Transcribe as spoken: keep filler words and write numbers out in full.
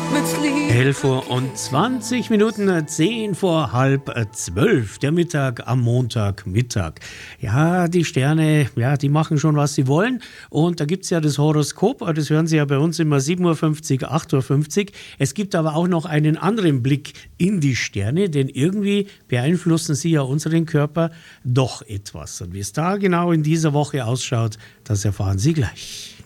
elf Uhr und zwanzig Minuten, zehn vor halb zwölf, der Mittag am Montagmittag. Ja, die Sterne, ja, die machen schon, was sie wollen. Und da gibt es ja das Horoskop, das hören Sie ja bei uns immer sieben Uhr fünfzig, acht Uhr fünfzig. Es gibt aber auch noch einen anderen Blick in die Sterne, denn irgendwie beeinflussen sie ja unseren Körper doch etwas. Und wie es da genau in dieser Woche ausschaut, das erfahren Sie gleich.